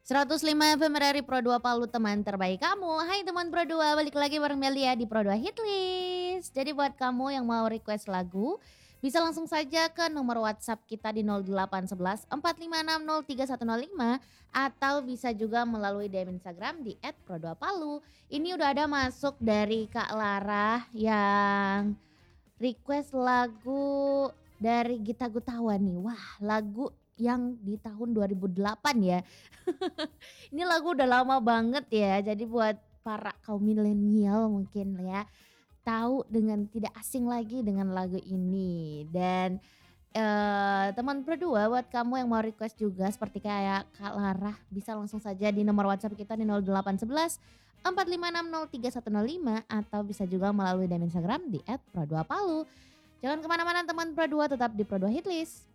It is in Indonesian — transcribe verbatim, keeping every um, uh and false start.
seratus lima F M R R I Pro dua Palu, teman terbaik kamu. Hai teman Pro dua, balik lagi bareng Melia di Pro dua Hitlist. Jadi buat kamu yang mau request lagu, bisa langsung saja ke nomor WhatsApp kita di nol delapan satu satu empat lima enam nol tiga satu nol lima atau bisa juga melalui D M Instagram di et pro dua palu. Ini udah ada masuk dari Kak Lara yang request lagu dari Gita Gutawa nih. Wah, lagu yang di tahun dua ribu delapan ya. Ini lagu udah lama banget ya. Jadi buat para kaum milenial mungkin ya, tahu dengan tidak asing lagi dengan lagu ini. Dan eh, teman berdua, buat kamu yang mau request juga seperti kayak Kak Lara, bisa langsung saja di nomor WhatsApp kita di nol delapan satu satu empat lima enam nol tiga satu nol lima atau bisa juga melalui D M Instagram di et pro dua palu. Jangan kemana-mana teman Pro dua, tetap di Pro dua Hitlist.